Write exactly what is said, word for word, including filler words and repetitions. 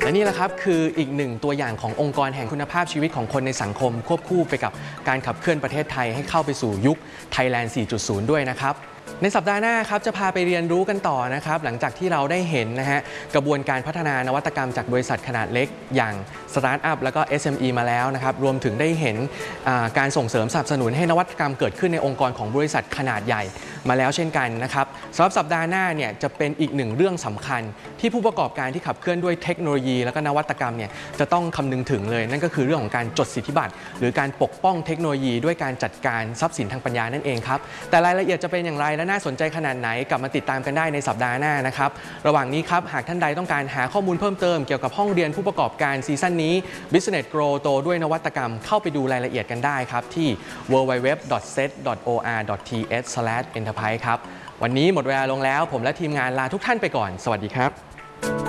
และนี่แหละครับคืออีกหนึ่งตัวอย่างขององค์กรแห่งคุณภาพชีวิตของคนในสังคมควบคู่ไปกับการขับเคลื่อนประเทศไทยให้เข้าไปสู่ยุค Thailand สี่จุดศูนย์ ด้วยนะครับในสัปดาห์หน้าครับจะพาไปเรียนรู้กันต่อนะครับหลังจากที่เราได้เห็นนะฮะกระบวนการพัฒนานวัตกรรมจากบริษัทขนาดเล็กอย่างสตาร์ทอัพแล้วก็ เอส เอ็ม อี มาแล้วนะครับรวมถึงได้เห็นการส่งเสริมสนับสนุนให้นวัตกรรมเกิดขึ้นในองค์กรของบริษัทขนาดใหญ่มาแล้วเช่นกันนะครับสำหรับสัปดาห์หน้าเนี่ยจะเป็นอีกหนึ่งเรื่องสำคัญที่ผู้ประกอบการที่ขับเคลื่อนด้วยเทคโนโลยีแล้วก็นวัตกรรมเนี่ยจะต้องคำนึงถึงเลยนั่นก็คือเรื่องของการจดสิทธิบัตรหรือการปกป้องเทคโนโลยีด้วยการจัดการทรัพย์สินทางปัญญานั่นเองครับแต่รายละเอียดจะเป็นอย่างไรและน่าสนใจขนาดไหนกลับมาติดตามกันได้ในสัปดาห์หน้านะครับระหว่างนี้ครับหากท่านใดต้องการหาข้อมูลเพิ่มเติมเกี่ยวกับห้องเรียนผู้ประกอบการซีซั่นนี้ Business Grow โตด้วยนวัตกรรมเข้าไปดูรายละเอียดกันได้ครับที่ ดับเบิลยู ดับเบิลยู ดับเบิลยู ดอท เซต ดอท โอ อาร์ ดอท ที เอช สแลช เอ็นเตอร์ไพรส์ ครับวันนี้หมดเวลาลงแล้วผมและทีมงานลาทุกท่านไปก่อนสวัสดีครับ